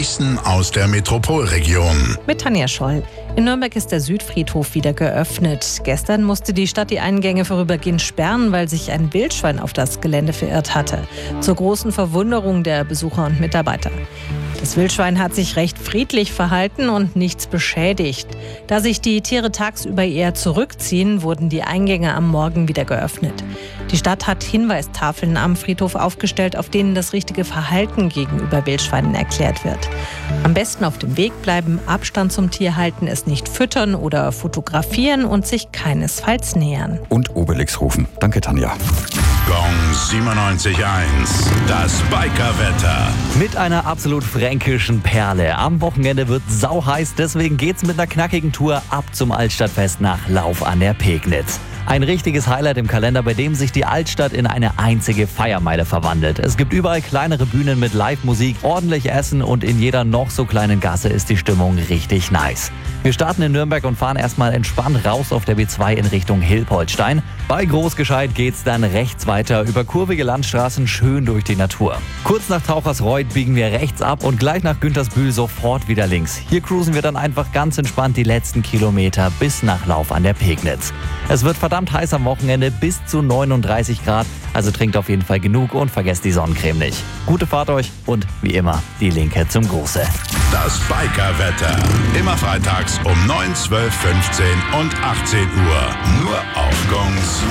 Wichtigsten aus der Metropolregion. Mit Tanja Scholl. In Nürnberg ist der Südfriedhof wieder geöffnet. Gestern musste die Stadt die Eingänge vorübergehend sperren, weil sich ein Wildschwein auf das Gelände verirrt hatte. Zur großen Verwunderung der Besucher und Mitarbeiter. Das Wildschwein hat sich recht friedlich verhalten und nichts beschädigt. Da sich die Tiere tagsüber eher zurückziehen, wurden die Eingänge am Morgen wieder geöffnet. Die Stadt hat Hinweistafeln am Friedhof aufgestellt, auf denen das richtige Verhalten gegenüber Wildschweinen erklärt wird. Am besten auf dem Weg bleiben, Abstand zum Tier halten, es nicht füttern oder fotografieren und sich keinesfalls nähern. Und Obelix rufen. Danke, Tanja. Gong 97.1, das Bikerwetter. Mit einer absolut fränkischen Perle. Am Wochenende wird sauheiß, deswegen geht's mit einer knackigen Tour ab zum Altstadtfest nach Lauf an der Pegnitz. Ein richtiges Highlight im Kalender, bei dem sich die Altstadt in eine einzige Feiermeile verwandelt. Es gibt überall kleinere Bühnen mit Live-Musik, ordentlich Essen und in jeder noch so kleinen Gasse ist die Stimmung richtig nice. Wir starten in Nürnberg und fahren erstmal entspannt raus auf der B2 in Richtung Hilpoltstein. Bei Großgescheit geht's dann rechts weiter über kurvige Landstraßen schön durch die Natur. Kurz nach Tauchersreuth biegen wir rechts ab und gleich nach Güntersbühl sofort wieder links. Hier cruisen wir dann einfach ganz entspannt die letzten Kilometer bis nach Lauf an der Pegnitz. Es wird verdammt heiß am Wochenende, bis zu 39 Grad. Also trinkt auf jeden Fall genug und vergesst die Sonnencreme nicht. Gute Fahrt euch und wie immer die Linke zum Gruße. Das Bikerwetter. Immer freitags um 9, 12, 15 und 18 Uhr. Nur auf Gong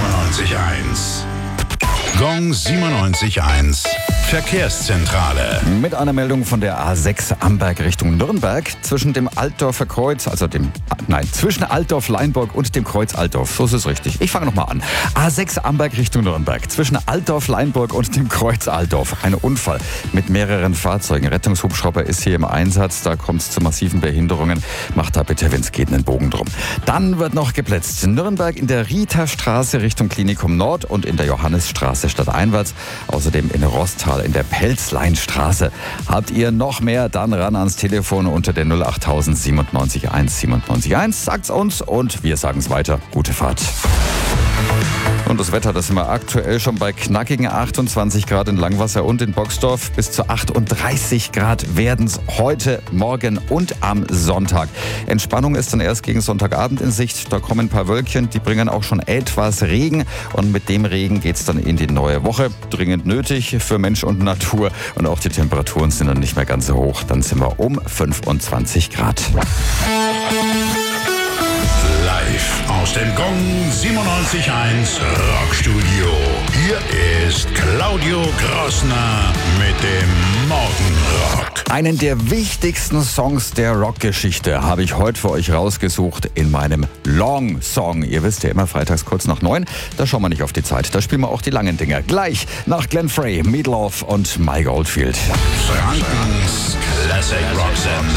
97.1. Gong 97.1. Verkehrszentrale. Mit einer Meldung von der A6 Amberg Richtung Nürnberg zwischen dem Altdorfer Kreuz, zwischen Altdorf-Leinburg und dem Kreuz Altdorf. So ist es richtig. Ich fange nochmal an. A6 Amberg Richtung Nürnberg zwischen Altdorf-Leinburg und dem Kreuz Altdorf. Ein Unfall mit mehreren Fahrzeugen. Rettungshubschrauber ist hier im Einsatz. Da kommt es zu massiven Behinderungen. Macht da bitte, wenn es geht, einen Bogen drum. Dann wird noch geblitzt. Nürnberg in der Rieterstraße Richtung Klinikum Nord und in der Johannisstraße stadteinwärts. Außerdem in Rostal in der Pelzleinstraße. Habt ihr noch mehr? Dann ran ans Telefon unter der 08000 97 1 97 1. Sagt's uns und wir sagen's weiter. Gute Fahrt. Und das Wetter, das sind wir aktuell schon bei knackigen 28 Grad in Langwasser und in Boxdorf. Bis zu 38 Grad werden es heute, morgen und am Sonntag. Entspannung ist dann erst gegen Sonntagabend in Sicht. Da kommen ein paar Wölkchen, die bringen auch schon etwas Regen. Und mit dem Regen geht es dann in die neue Woche. Dringend nötig für Mensch und Natur. Und auch die Temperaturen sind dann nicht mehr ganz so hoch. Dann sind wir um 25 Grad. Live aus dem Gong 97.1 Rockstudio. Hier ist Claudio Grossner mit dem Morgenrock. Einen der wichtigsten Songs der Rockgeschichte habe ich heute für euch rausgesucht in meinem Long Song. Ihr wisst ja immer freitags kurz nach 9. Da schauen wir nicht auf die Zeit. Da spielen wir auch die langen Dinger. Gleich nach Glenn Frey, Meatloaf und Mike Oldfield. Frankens Classic Rock Sender.